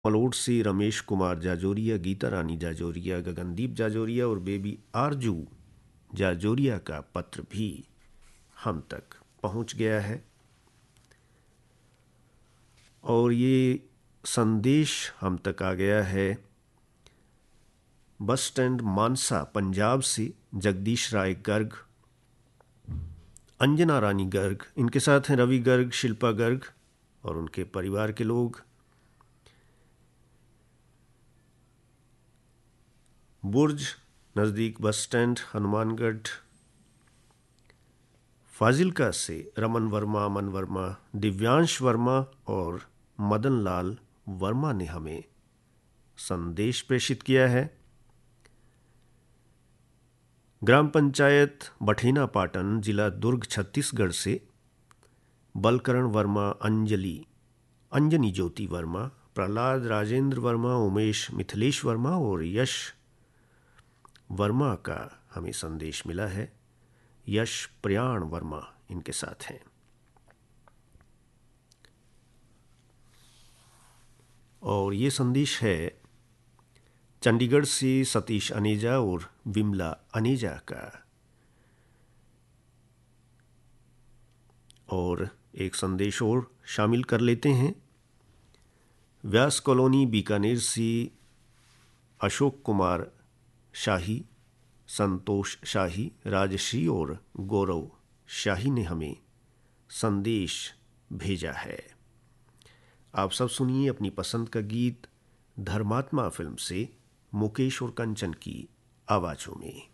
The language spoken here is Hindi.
मलोट से रमेश कुमार जाजोरिया, गीता रानी जाजोरिया, गगनदीप जाजोरिया और बेबी आरजू जाजोरिया का पत्र भी हम तक पहुंच गया है। और ये संदेश हम तक आ गया है बस स्टैंड मानसा पंजाब से जगदीश राय गर्ग, अंजना रानी गर्ग, इनके साथ हैं रवि गर्ग, शिल्पा गर्ग और उनके परिवार के लोग। बुर्ज नज़दीक बस स्टैंड हनुमानगढ़। फाजिलका से रमन वर्मा, अमन वर्मा, दिव्यांश वर्मा और मदन लाल वर्मा ने हमें संदेश प्रेषित किया है। ग्राम पंचायत बठेना पाटन, जिला दुर्ग, छत्तीसगढ़ से बलकरण वर्मा, अंजनी ज्योति वर्मा, प्रहलाद राजेंद्र वर्मा, उमेश मिथिलेश वर्मा और यश वर्मा का हमें संदेश मिला है। यश प्रयाण वर्मा इनके साथ हैं। और ये संदेश है चंडीगढ़ से सतीश अनेजा और विमला अनेजा का। और एक संदेश और शामिल कर लेते हैं। व्यास कॉलोनी बीकानेर से अशोक कुमार शाही, संतोष शाही, राजश्री और गौरव शाही ने हमें संदेश भेजा है। आप सब सुनिए अपनी पसंद का गीत धर्मात्मा फिल्म से मुकेश और कंचन की आवाज़ों में।